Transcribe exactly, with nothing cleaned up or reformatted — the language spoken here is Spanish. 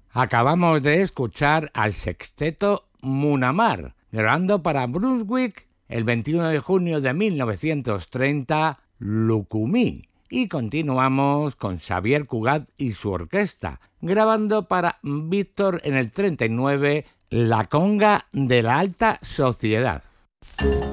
Acabamos de escuchar al sexteto Munamar, grabando para Brunswick el veintiuno de junio de mil novecientos treinta, Lucumí. Y continuamos con Xavier Cugat y su orquesta, grabando para Víctor en el treinta y nueve, La conga de la alta sociedad.